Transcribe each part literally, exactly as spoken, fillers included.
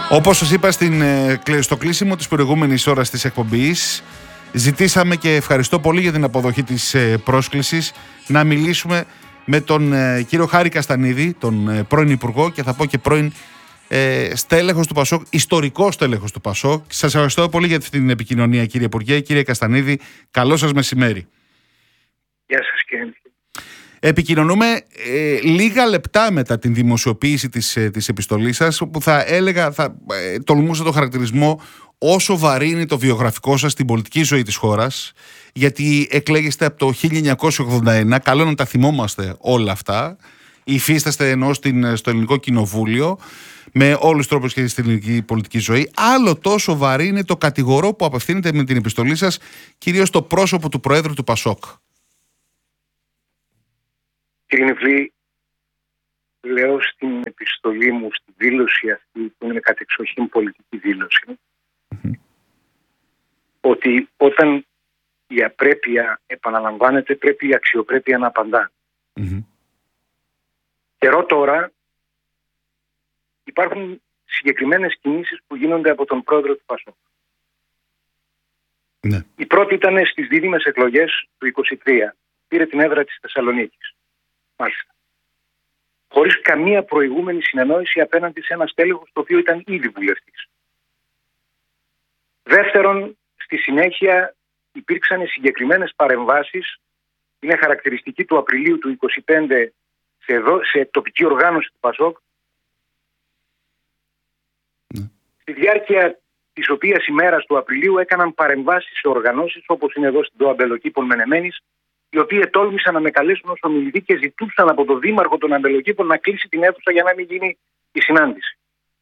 Όπως σας είπα στην, στο κλείσιμο της προηγούμενης ώρας της εκπομπής, ζητήσαμε και ευχαριστώ πολύ για την αποδοχή της πρόσκλησης να μιλήσουμε με τον κύριο Χάρη Καστανίδη, τον πρώην Υπουργό και θα πω και πρώην ε, στέλεχος του Πασόκ, ιστορικό στέλεχος του Πασόκ. Σας ευχαριστώ πολύ για την επικοινωνία, κύριε Υπουργέ. Κύριε Καστανίδη, καλό σας μεσημέρι. Γεια σας, κύριε. Επικοινωνούμε ε, λίγα λεπτά μετά την δημοσιοποίηση της, ε, της επιστολής σας, όπου θα έλεγα, θα ε, τολμούσα το χαρακτηρισμό όσο βαρύνει το βιογραφικό σας στην πολιτική ζωή της χώρας, γιατί εκλέγεστε από το χίλια εννιακόσια ογδόντα ένα, καλό να τα θυμόμαστε όλα αυτά, υφίσταστε ενώ στην, στο Ελληνικό Κοινοβούλιο, με όλους τους τρόπους και στην ελληνική πολιτική ζωή. Άλλο τόσο βαρύνει το κατηγορό που απευθύνεται με την επιστολή σας, κυρίως στο πρόσωπο του Προέδρου του Πασόκ. Κύριε Νιβλή, λέω στην επιστολή μου, στη δήλωση αυτή, που είναι κατεξοχήν πολιτική δήλωση, mm-hmm. ότι όταν η απρέπεια επαναλαμβάνεται, πρέπει η αξιοπρέπεια να απαντά. Mm-hmm. Καιρό τώρα υπάρχουν συγκεκριμένες κινήσεις που γίνονται από τον πρόεδρο του Πασόκ. Mm-hmm. Η πρώτη ήταν στις δίδυμες εκλογές του είκοσι τρία. Πήρε την έδρα της Θεσσαλονίκης. Μάλιστα. Χωρίς καμία προηγούμενη συνεννόηση απέναντι σε ένα στέλεχος το οποίο ήταν ήδη βουλευτής. Δεύτερον, στη συνέχεια υπήρξαν συγκεκριμένες παρεμβάσεις, είναι χαρακτηριστική του Απριλίου του είκοσι πέντε σε, εδώ, σε τοπική οργάνωση του Πασόκ, mm. στη διάρκεια της οποίας ημέρας του Απριλίου έκαναν παρεμβάσεις σε οργανώσεις όπως είναι εδώ στην Αμπελοκήπων Μενεμένης, οι οποίοι τόλμησαν να με καλέσουν ως ομιλητή και ζητούσαν από τον δήμαρχο των Αμπελοκήπων να κλείσει την αίθουσα για να μην γίνει η συνάντηση.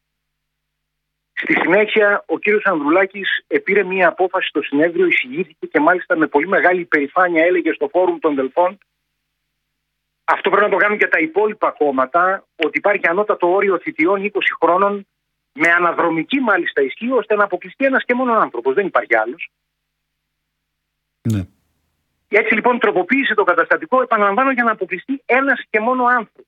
Στη συνέχεια, ο κύριος Ανδρουλάκης επήρε μία απόφαση στο συνέδριο, εισηγήθηκε και μάλιστα με πολύ μεγάλη υπερηφάνεια έλεγε στο Φόρουμ των Δελφών, αυτό πρέπει να το κάνουν και τα υπόλοιπα κόμματα, ότι υπάρχει ανώτατο όριο θητιών είκοσι χρόνων, με αναδρομική μάλιστα ισχύ, ώστε να αποκλειστεί ένας και μόνο άνθρωπος. Δεν υπάρχει άλλος. Ναι. Έτσι λοιπόν τροποποίησε το καταστατικό, επαναλαμβάνω, για να αποκλειστεί ένας και μόνο άνθρωπος.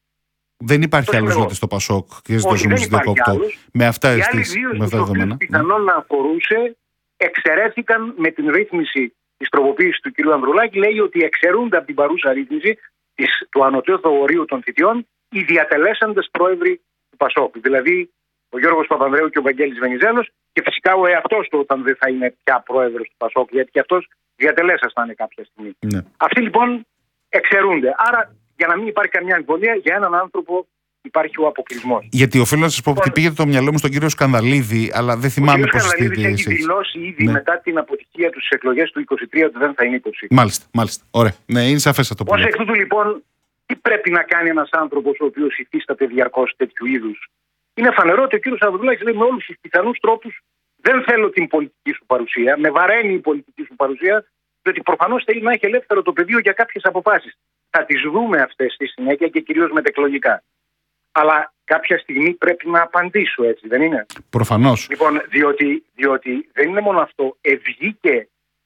Δεν υπάρχει άλλος ζώτη στο Πασόκ και στο δεκαοκτώ. Με αυτά οι άλλοι δύο στους οποίους πιθανόν να αφορούσε εξαιρέθηκαν με την ρύθμιση της τροποποίησης του κ. Ανδρουλάκη. Λέει ότι εξαιρούνται από την παρούσα ρύθμιση της, του ανωτέρου ορίου των θητιών οι διατελέσαντες πρόεδροι του Πασόκ. Δηλαδή ο Γιώργος Παπανδρέου και ο Βαγγέλης Βενιζέλος και φυσικά ο εαυτός του όταν δεν θα είναι πια πρόεδρος του Πασόκ, γιατί και αυτός διατελέσας θα είναι κάποια στιγμή. Ναι. Αυτοί λοιπόν εξαιρούνται. Άρα, για να μην υπάρχει καμιά αμφιβολία, για έναν άνθρωπο υπάρχει ο αποκλεισμός. Γιατί οφείλω να σας πω ότι πήγε το μυαλό μου στον κύριο Σκανδαλίδη, αλλά δεν θυμάμαι πώς είστε. Ο κύριος Σκανδαλίδης έχει δηλώσει ήδη ναι. μετά την αποτυχία του στις εκλογές του είκοσι τρία ότι δεν θα είναι υποψήφιος. Μάλιστα, μάλιστα. Ωραία. Ναι, είναι σαφέστατο. Ως εκ τούτου λοιπόν, τι πρέπει να κάνει ένας άνθρωπος ο οποίος υφίσταται διαρκώς τέτοιου είδους? Είναι φανερό ότι ο κύριος Ανδρουλάκης λέει με όλους τους πιθανούς τρόπους δεν θέλω την πολιτική σου παρουσία, με βαραίνει η πολιτική σου παρουσία, διότι προφανώς θέλει να έχει ελεύθερο το πεδίο για κάποιες αποφάσεις. Θα τις δούμε αυτές στη συνέχεια και κυρίως μετεκλογικά. Αλλά κάποια στιγμή πρέπει να απαντήσω, έτσι δεν είναι? Προφανώς. Λοιπόν, διότι, διότι δεν είναι μόνο αυτό. Ευγήκε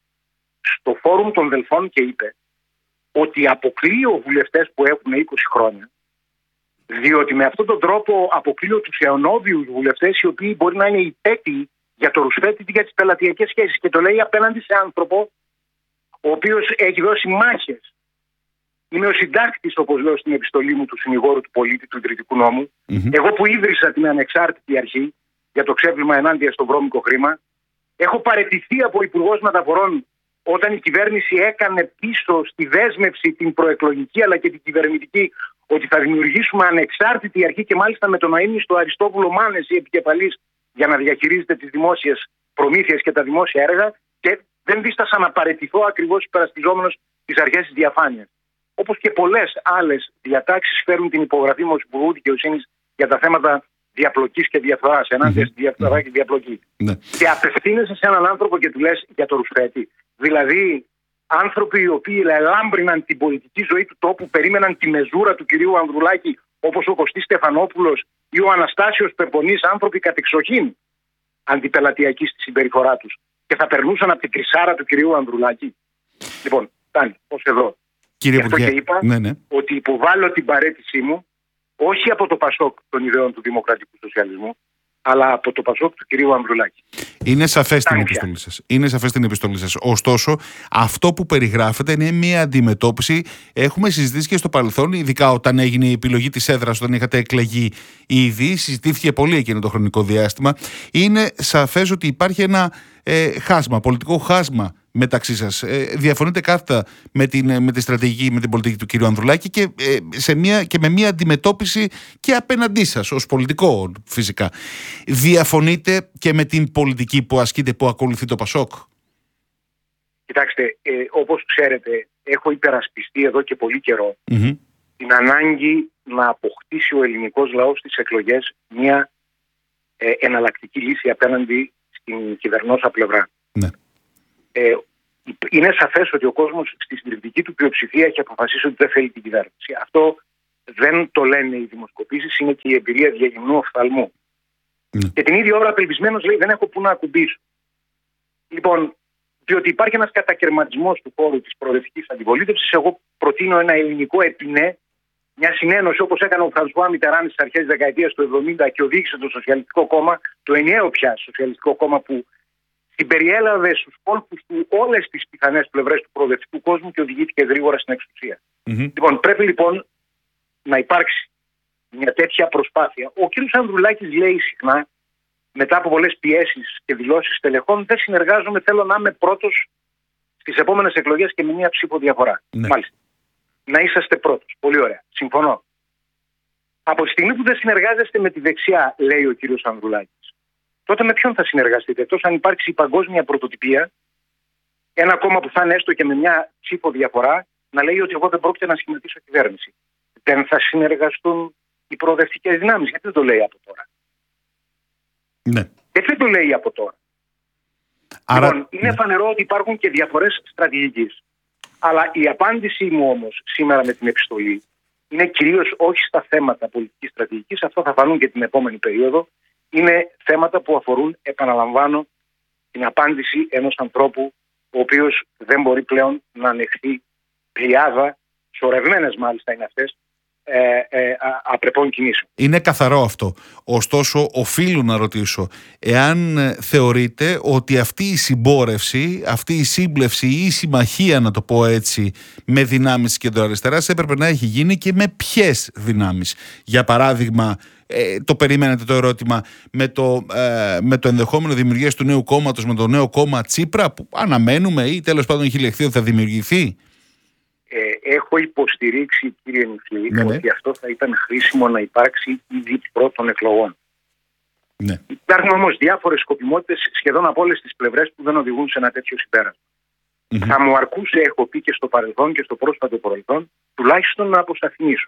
στο Φόρουμ των Δελφών και είπε ότι αποκλείω βουλευτές που έχουν είκοσι χρόνια, διότι με αυτόν τον τρόπο αποκλείω τους αιωνόβιους βουλευτές οι οποίοι μπορεί να είναι υπέτειοι για το ρουσφέτη ή για τις πελατειακές σχέσεις. Και το λέει απέναντι σε άνθρωπο ο οποίος έχει δώσει μάχες. Είναι ο συντάκτης, όπως λέω στην επιστολή μου, του συνηγόρου του πολίτη, του ιδρυτικού νόμου. Mm-hmm. Εγώ που ίδρυσα την ανεξάρτητη αρχή για το ξέπλυμα ενάντια στο βρώμικο χρήμα, έχω παραιτηθεί από υπουργός μεταφορών όταν η κυβέρνηση έκανε πίσω στη δέσμευση την προεκλογική αλλά και την κυβερνητική ότι θα δημιουργήσουμε ανεξάρτητη αρχή και μάλιστα με τον αείμνηστο Αριστόβουλο Μάνεση επικεφαλής για να διαχειρίζεται τις δημόσιες προμήθειες και τα δημόσια έργα, και δεν δίστασα να παραιτηθώ ακριβώς υπερασπιζόμενος τις αρχές της διαφάνειας. Όπως και πολλές άλλες διατάξεις φέρουν την υπογραφή μου ως Υπουργού Δικαιοσύνης για τα θέματα διαπλοκής και διαφθοράς, ενάντια mm-hmm. στη διαφθορά και διαπλοκή. Mm-hmm. Και απευθύνεσαι σε έναν άνθρωπο και του λες για το ρουσφέτη. Δηλαδή, άνθρωποι οι οποίοι ελάμπρυναν την πολιτική ζωή του τόπου, περίμεναν τη μεζούρα του κυρίου Ανδρουλάκη, όπως ο Κωστής Στεφανόπουλος ή ο Αναστάσιος Πεπονής, άνθρωποι κατεξοχήν αντιπελατειακοί στη συμπεριφορά τους, και θα περνούσαν από την κρυσάρα του κυρίου Ανδρουλάκη. Λοιπόν, φτάνει, ως εδώ. Κύριε Γι' αυτό Υπουργέ, και είπα ναι, ναι. ότι υποβάλλω την παραίτησή μου όχι από το Πασόκ των ιδεών του δημοκρατικού σοσιαλισμού, αλλά από το Πασόκ του κυρίου Ανδρουλάκη. Είναι σαφές την επιστολή σας. Είναι σαφές την επιστολή σας. Ωστόσο, αυτό που περιγράφεται είναι μια αντιμετώπιση. Έχουμε συζητήσει και στο παρελθόν, ειδικά όταν έγινε η επιλογή της έδρας, όταν είχατε εκλεγεί ήδη, συζητήθηκε πολύ εκείνο το χρονικό διάστημα. Είναι σαφές ότι υπάρχει ένα ε, χάσμα, πολιτικό χάσμα μεταξύ σας. Ε, διαφωνείτε κάθετα με, την, με τη στρατηγική, με την πολιτική του κύριου Ανδρουλάκη και, ε, σε μια, και με μια αντιμετώπιση και απέναντί σας ως πολιτικό φυσικά. Διαφωνείτε και με την πολιτική που ασκείτε, που ακολουθεί το Πασόκ? Κοιτάξτε, ε, όπως ξέρετε, έχω υπερασπιστεί εδώ και πολύ καιρό mm-hmm. την ανάγκη να αποκτήσει ο ελληνικός λαός στις εκλογές μια ε, εναλλακτική λύση απέναντι στην κυβερνόσα πλευρά. Ναι. Ε, είναι σαφές ότι ο κόσμος στη συντριπτική του πλειοψηφία έχει αποφασίσει ότι δεν θέλει την κυβέρνηση. Αυτό δεν το λένε οι δημοσκοπήσεις, είναι και η εμπειρία διαγυμνού οφθαλμού. Ναι. Και την ίδια ώρα απελπισμένος λέει δεν έχω που να ακουμπήσω. Λοιπόν, διότι υπάρχει ένας κατακαιρματισμός του χώρου της προοδευτικής αντιπολίτευσης, εγώ προτείνω ένα ελληνικό επινέ, μια συνένωση όπως έκανε ο Φρανσουά Μιτεράν στις αρχές της δεκαετίας του εβδομήντα και οδήγησε το Σοσιαλιστικό Κόμμα, το ενιαίο πια Σοσιαλιστικό Κόμμα που συμπεριέλαβε στους κόλπους του όλες τις πιθανές πλευρές του προοδευτικού κόσμου και οδηγήθηκε γρήγορα στην εξουσία. Mm-hmm. Λοιπόν, πρέπει λοιπόν να υπάρξει μια τέτοια προσπάθεια. Ο κ. Ανδρουλάκης λέει συχνά, μετά από πολλές πιέσεις και δηλώσεις τελεχών, δεν συνεργάζομαι, θέλω να είμαι πρώτος στις επόμενες εκλογές και με μια ψήφο διαφορά. Ναι. Μάλιστα. Να είσαστε πρώτος. Πολύ ωραία. Συμφωνώ. Από τη στιγμή που δεν συνεργάζεστε με τη δεξιά, λέει ο κ. Ανδρουλάκης, τότε με ποιον θα συνεργαστείτε? Εκτός αν υπάρξει η παγκόσμια πρωτοτυπία, ένα κόμμα που θα είναι έστω και με μια ψήφο διαφορά, να λέει ότι εγώ δεν πρόκειται να σχηματίσω κυβέρνηση. Δεν θα συνεργαστούν οι προοδευτικές δυνάμεις. Γιατί δεν το λέει από τώρα? Ναι. Γιατί δεν το λέει από τώρα? Άρα... Λοιπόν, είναι ναι. φανερό ότι υπάρχουν και διαφορές στρατηγικής. Αλλά η απάντησή μου όμως σήμερα με την επιστολή είναι κυρίως όχι στα θέματα πολιτικής στρατηγικής, αυτό θα φανούν και την επόμενη περίοδο. Είναι θέματα που αφορούν, επαναλαμβάνω, την απάντηση ενός ανθρώπου ο οποίος δεν μπορεί πλέον να ανεχθεί πλειάδα, σωρευμένες μάλιστα είναι αυτές, ε, ε, α, απρεπών κινήσεων. Είναι καθαρό αυτό. Ωστόσο, οφείλω να ρωτήσω, εάν θεωρείτε ότι αυτή η συμπόρευση, αυτή η σύμπλευση ή η συμμαχία, να το πω έτσι, με δυνάμεις της κεντροαριστεράς έπρεπε να έχει γίνει και με ποιες δυνάμεις? Για παράδειγμα, Ε, το περιμένετε το ερώτημα με το, ε, με το ενδεχόμενο δημιουργίας του νέου κόμματος, με το νέο κόμμα Τσίπρα που αναμένουμε ή τέλος πάντων έχει λεχθεί ότι θα δημιουργηθεί? Ε, έχω υποστηρίξει, κύριε Νιφλή, ναι, ναι. ότι αυτό θα ήταν χρήσιμο να υπάρξει ήδη πρώτων εκλογών. Ναι. Υπάρχουν όμως διάφορες σκοπιμότητες σχεδόν από όλες τις πλευρές που δεν οδηγούν σε ένα τέτοιο συμπέρασμα. Mm-hmm. Θα μου αρκούσε, έχω πει και στο παρελθόν και στο πρόσφατο παρελθόν, τουλάχιστον να αποσαφηνίσω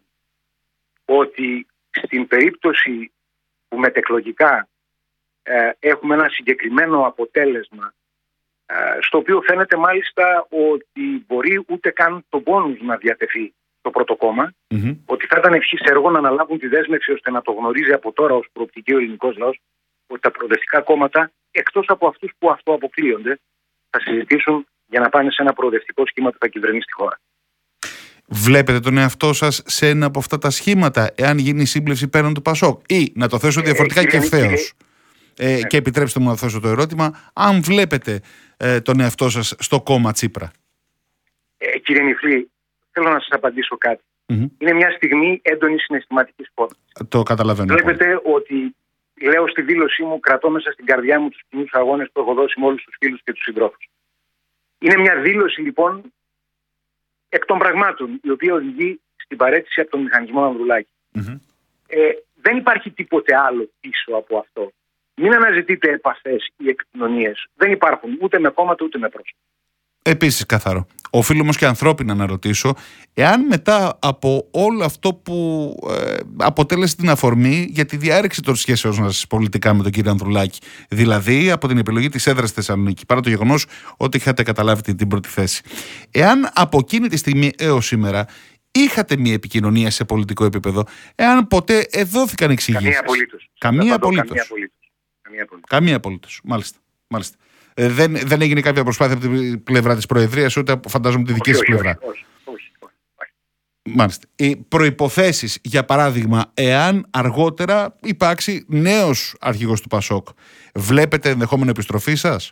ότι στην περίπτωση που μετεκλογικά ε, έχουμε ένα συγκεκριμένο αποτέλεσμα, ε, στο οποίο φαίνεται μάλιστα ότι μπορεί ούτε καν το μπόνους να διατεθεί το πρώτο κόμμα, mm-hmm. ότι θα ήταν ευχής έργο να αναλάβουν τη δέσμευση ώστε να το γνωρίζει από τώρα ως προοπτική ο ελληνικός λαός, ότι τα προοδευτικά κόμματα, εκτός από αυτούς που αυτό αποκλείονται, θα συζητήσουν για να πάνε σε ένα προοδευτικό σχήμα που θα κυβερνήσει τη χώρα. Βλέπετε τον εαυτό σας σε ένα από αυτά τα σχήματα, εάν γίνει η σύμπλευση πέραν του Πασόκ? Ή, να το θέσω διαφορετικά ε, και ευθέως, ε, ε, και επιτρέψτε μου να θέσω το ερώτημα, αν βλέπετε ε, τον εαυτό σας στο κόμμα Τσίπρα? Ε, κύριε Νιφλή, θέλω να σας απαντήσω κάτι. Mm-hmm. Είναι μια στιγμή έντονης συναισθηματικής φόρτισης. Το καταλαβαίνω. Βλέπετε πολύ. Ότι λέω στη δήλωσή μου, κρατώ μέσα στην καρδιά μου τους κοινούς αγώνες που έχω δώσει με όλους τους φίλους και τους συντρόφους. Είναι μια δήλωση λοιπόν εκ των πραγμάτων, η οποία οδηγεί στην παρέτηση από τον μηχανισμό Ανδρουλάκη. Mm-hmm. Ε, δεν υπάρχει τίποτε άλλο πίσω από αυτό. Μην αναζητείτε επαφές ή επικοινωνίες. Δεν υπάρχουν ούτε με κόμματα ούτε με πρόσωπα. Επίσης καθαρό. Οφείλω όμως και ανθρώπινα να ρωτήσω, εάν μετά από όλο αυτό που ε, αποτέλεσε την αφορμή για τη διάρρηξη των σχέσεων σας πολιτικά με τον κύριο Ανδρουλάκη, δηλαδή από την επιλογή της έδρας στη Θεσσαλονίκη, παρά το γεγονός ότι είχατε καταλάβει την, την πρώτη θέση, εάν από εκείνη τη στιγμή έως σήμερα είχατε μια επικοινωνία σε πολιτικό επίπεδο, εάν ποτέ εδόθηκαν εξηγήσεις? Καμία απολύτως. Καμία απολύτως. Καμία απολύτως. Καμία απολύτως. Καμία απολύτως. Μάλιστα. Μάλιστα. Ε, δεν, δεν έγινε κάποια προσπάθεια από την πλευρά της Προεδρίας, ούτε φαντάζομαι τη δική σας πλευρά? Όχι, όχι, όχι, όχι. Μάλιστα. Οι προϋποθέσεις, για παράδειγμα, εάν αργότερα υπάρξει νέος αρχηγός του Πασόκ, βλέπετε ενδεχόμενο επιστροφή σας?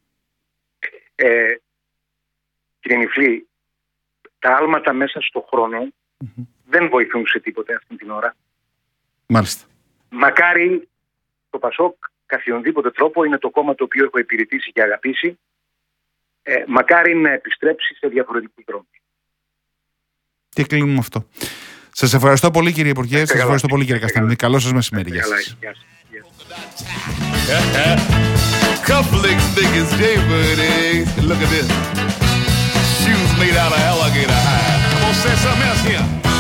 Ε, κύριε Νιφλή, τα άλματα μέσα στον χρόνο mm-hmm. δεν βοηθούν σε τίποτε αυτή την ώρα. Μάλιστα. Μακάρι το Πασόκ καθιονδήποτε τρόπο, είναι το κόμμα το οποίο έχω υπηρετήσει και αγαπήσει, ε, μακάρι να επιστρέψει σε διαφορετικούς δρόμους. Και κλείνουμε αυτό. Σας ευχαριστώ πολύ, κύριε Υπουργέ. Σας ευχαριστώ πολύ, κύριε Καστανίδη. Καλό σας μεσημέρι. Γεια σας. Shoes made out of alligator hide. Come on, say something else here.